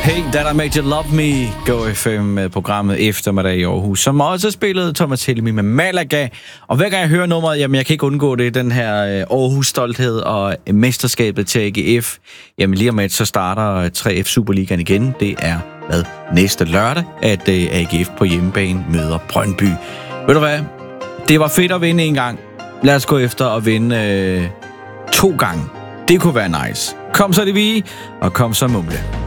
Hey, That I Made You Love Me, Go FM-programmet Eftermiddag i Aarhus, som også spillede Thomas Helmi med Malaga. Og hver gang jeg hører nummeret, jamen jeg kan ikke undgå det, den her Aarhus-stolthed og mesterskabet til AGF. Jamen lige om lidt, så starter 3F Superligaen igen. Det er næste lørdag, at AGF på hjemmebane møder Brøndby. Ved du hvad? Det var fedt at vinde en gang. Lad os gå efter at vinde 2 gange. Det kunne være nice. Kom så det vi, og kom så mumle.